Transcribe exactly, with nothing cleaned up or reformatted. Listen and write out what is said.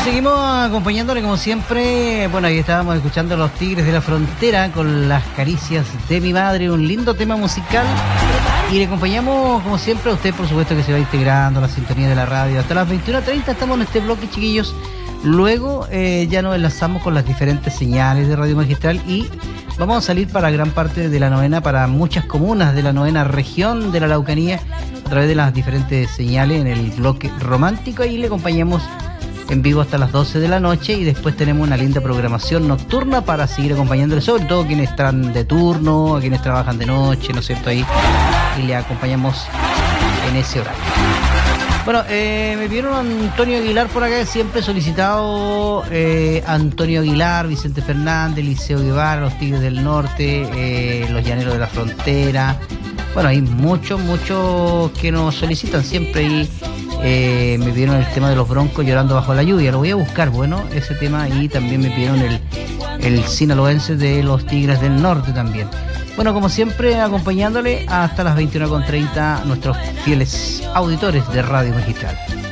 seguimos acompañándole como siempre. Bueno, ahí estábamos escuchando a los Tigres de la Frontera con Las Caricias de mi Madre, un lindo tema musical. Y le acompañamos como siempre a usted, por supuesto, que se va integrando a la sintonía de la radio. Hasta las veintiuna treinta estamos en este bloque, chiquillos. Luego eh, ya nos enlazamos con las diferentes señales de Radio Magistral y vamos a salir para gran parte de la novena, para muchas comunas de la novena región de la Araucanía, a través de las diferentes señales en el bloque romántico. Ahí le acompañamos en vivo hasta las doce de la noche y después tenemos una linda programación nocturna para seguir acompañándole, sobre todo quienes están de turno, a quienes trabajan de noche, ¿no es cierto? Ahí y le acompañamos en ese horario. Bueno, eh, me pidieron a Antonio Aguilar por acá, siempre solicitado eh, Antonio Aguilar, Vicente Fernández, Liceo Guevara, los Tigres del Norte, eh, los Llaneros de la Frontera. Bueno, hay muchos, muchos que nos solicitan siempre y eh, me pidieron el tema de los Broncos llorando bajo la lluvia. Lo voy a buscar, bueno, ese tema, y también me pidieron el, el sinaloense de los Tigres del Norte también. Bueno, como siempre, acompañándole hasta las veintiuna treinta nuestros fieles auditores de Radio Magistral.